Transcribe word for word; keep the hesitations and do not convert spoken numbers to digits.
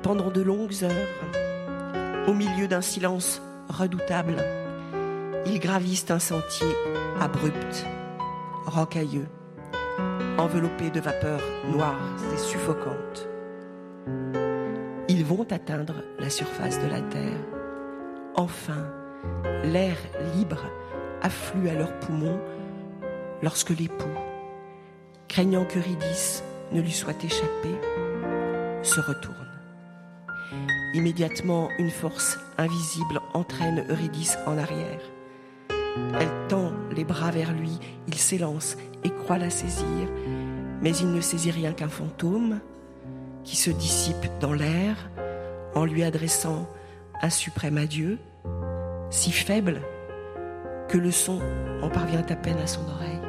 pendant de longues heures, au milieu d'un silence redoutable, ils gravissent un sentier abrupt, rocailleux, enveloppé de vapeurs noires et suffocantes. Ils vont atteindre la surface de la terre. Enfin, l'air libre afflue à leurs poumons lorsque l'époux, craignant qu'Eurydice ne lui soit échappé, se retourne. Immédiatement, une force invisible entraîne Eurydice en arrière. Elle tend les bras vers lui, il s'élance et croit la saisir, mais il ne saisit rien qu'un fantôme qui se dissipe dans l'air en lui adressant un suprême adieu, si faible que le son en parvient à peine à son oreille.